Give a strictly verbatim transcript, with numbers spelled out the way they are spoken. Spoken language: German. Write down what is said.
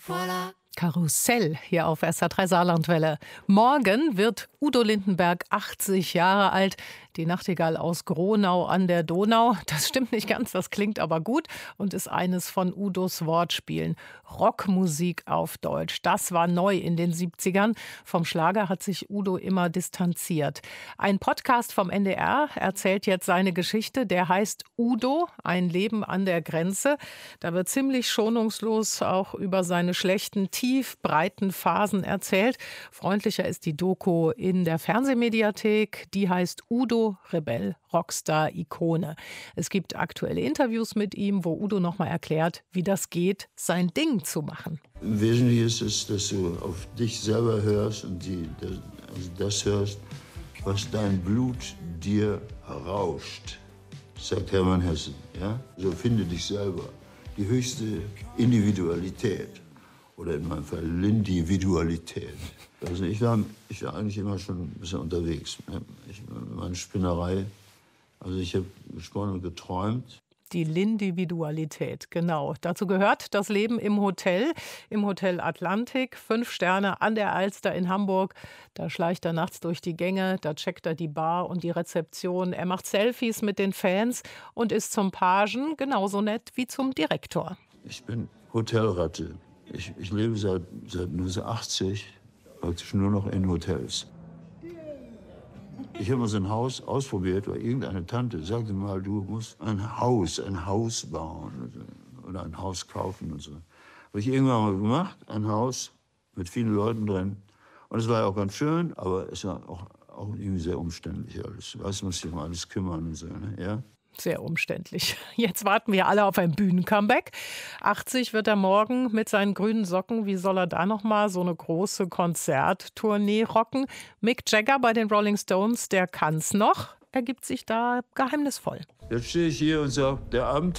Karussell hier auf S R drei Saarlandwelle. Morgen wird Udo Lindenberg achtzig Jahre alt. Die Nachtigall aus Gronau an der Donau. Das stimmt nicht ganz, das klingt aber gut und ist eines von Udos Wortspielen. Rockmusik auf Deutsch. Das war neu in den siebzigern. Vom Schlager hat sich Udo immer distanziert. Ein Podcast vom N D R erzählt jetzt seine Geschichte. Der heißt Udo, ein Leben an der Grenze. Da wird ziemlich schonungslos auch über seine schlechten, tief breiten Phasen erzählt. Freundlicher ist die Doku in der Fernsehmediathek. Die heißt Udo, Rebell, Rockstar, Ikone. Es gibt aktuelle Interviews mit ihm, wo Udo noch mal erklärt, wie das geht, sein Ding zu machen. Im Wesentlichen ist es, dass du auf dich selber hörst und die, das, also das hörst, was dein Blut dir rauscht, sagt Hermann Hesse. Ja? So finde dich selber. Die höchste Individualität. Oder in meinem Fall Lindividualität. Also ich war, ich war eigentlich immer schon ein bisschen unterwegs. Ich, meine Spinnerei, also ich habe gesponnen und geträumt. Die Lindividualität, genau. Dazu gehört das Leben im Hotel, im Hotel Atlantik, fünf Sterne an der Alster in Hamburg. Da schleicht er nachts durch die Gänge, da checkt er die Bar und die Rezeption. Er macht Selfies mit den Fans und ist zum Pagen genauso nett wie zum Direktor. Ich bin Hotelratte. Ich, ich lebe seit, seit neunzehnhundertachtzig praktisch nur noch in Hotels. Ich habe mal so ein Haus ausprobiert, weil irgendeine Tante sagte mal, du musst ein Haus, ein Haus bauen oder ein Haus kaufen und so. Habe ich irgendwann mal gemacht, ein Haus mit vielen Leuten drin. Und es war ja auch ganz schön, aber es war auch, auch irgendwie sehr umständlich alles. Du weißt, du musst dich um alles kümmern und so, ne? Ja? Sehr umständlich. Jetzt warten wir alle auf ein Bühnen-Comeback. achtzig wird er morgen mit seinen grünen Socken. Wie soll er da noch mal so eine große Konzerttournee rocken? Mick Jagger bei den Rolling Stones, der kann's noch. Er gibt sich da geheimnisvoll. Jetzt stehe ich hier und sage, der Abend